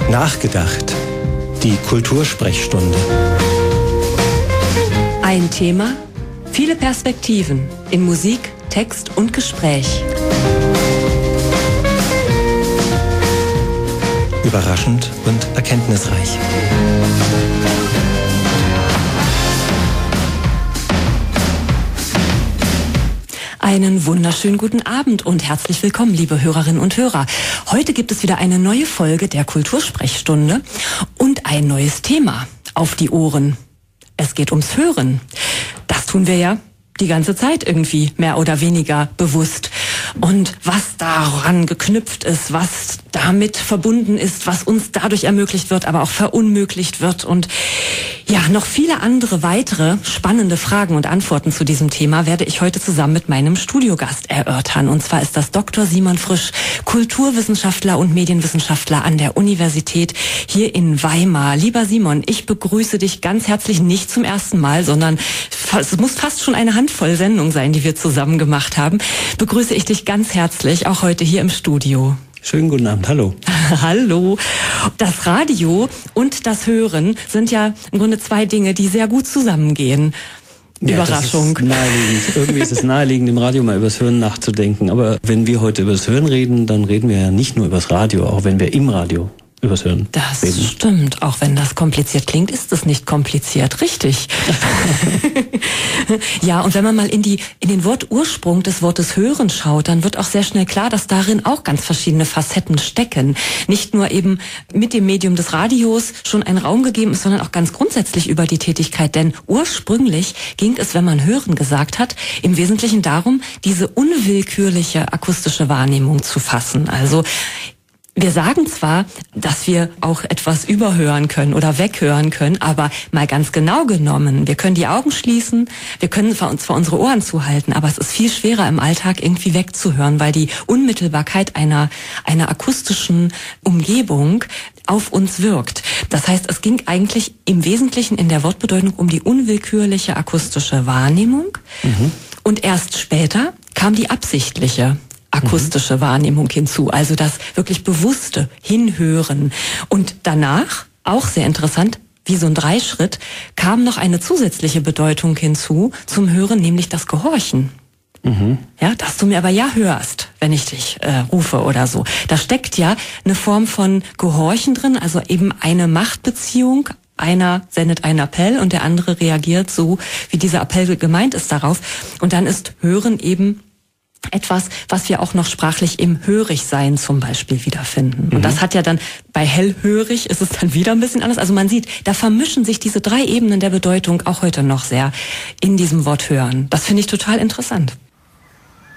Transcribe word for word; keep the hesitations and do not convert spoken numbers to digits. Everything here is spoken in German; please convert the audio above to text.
Nachgedacht. Die Kultursprechstunde. Ein Thema, viele Perspektiven in Musik, Text und Gespräch. Überraschend und erkenntnisreich. Einen wunderschönen guten Abend und herzlich willkommen, liebe Hörerinnen und Hörer. Heute gibt es wieder eine neue Folge der Kultursprechstunde und ein neues Thema auf die Ohren. Es geht ums Hören. Das tun wir ja die ganze Zeit irgendwie mehr oder weniger bewusst. Und was daran geknüpft ist, was damit verbunden ist, was uns dadurch ermöglicht wird, aber auch verunmöglicht wird und ja, noch viele andere weitere spannende Fragen und Antworten zu diesem Thema werde ich heute zusammen mit meinem Studiogast erörtern. Und zwar ist das Doktor Simon Frisch, Kulturwissenschaftler und Medienwissenschaftler an der Universität hier in Weimar. Lieber Simon, ich begrüße dich ganz herzlich, nicht zum ersten Mal, sondern es muss fast schon eine Handvoll Sendungen sein, die wir zusammen gemacht haben. Begrüße ich dich ganz herzlich, auch heute hier im Studio. Schönen guten Abend, hallo. Hallo. Das Radio und das Hören sind ja im Grunde zwei Dinge, die sehr gut zusammengehen. Ja, Überraschung. Das ist naheliegend. Irgendwie ist es naheliegend, im Radio mal übers Hören nachzudenken. Aber wenn wir heute übers Hören reden, dann reden wir ja nicht nur übers Radio, auch wenn wir im Radio übers Hören Das reden. Stimmt. Auch wenn das kompliziert klingt, ist es nicht kompliziert. Richtig. Ja, und wenn man mal in die, in den Wortursprung des Wortes Hören schaut, dann wird auch sehr schnell klar, dass darin auch ganz verschiedene Facetten stecken. Nicht nur eben mit dem Medium des Radios schon ein Raum gegeben ist, sondern auch ganz grundsätzlich über die Tätigkeit. Denn ursprünglich ging es, wenn man Hören gesagt hat, im Wesentlichen darum, diese unwillkürliche akustische Wahrnehmung zu fassen. Also, wir sagen zwar, dass wir auch etwas überhören können oder weghören können, aber mal ganz genau genommen, wir können die Augen schließen, wir können zwar unsere Ohren zuhalten, aber es ist viel schwerer im Alltag irgendwie wegzuhören, weil die Unmittelbarkeit einer, einer akustischen Umgebung auf uns wirkt. Das heißt, es ging eigentlich im Wesentlichen in der Wortbedeutung um die unwillkürliche akustische Wahrnehmung. Mhm. Und erst später kam die absichtliche akustische mhm. Wahrnehmung hinzu, also das wirklich bewusste Hinhören. Und danach, auch sehr interessant, wie so ein Dreischritt, kam noch eine zusätzliche Bedeutung hinzu zum Hören, nämlich das Gehorchen. Mhm. Ja, dass du mir aber ja hörst, wenn ich dich äh, rufe oder so. Da steckt ja eine Form von Gehorchen drin, also eben eine Machtbeziehung. Einer sendet einen Appell und der andere reagiert so, wie dieser Appell gemeint ist darauf. Und dann ist Hören eben etwas, was wir auch noch sprachlich im Hörigsein zum Beispiel wiederfinden. Und mhm. das hat ja dann, bei hellhörig ist es dann wieder ein bisschen anders. Also man sieht, da vermischen sich diese drei Ebenen der Bedeutung auch heute noch sehr in diesem Wort hören. Das finde ich total interessant.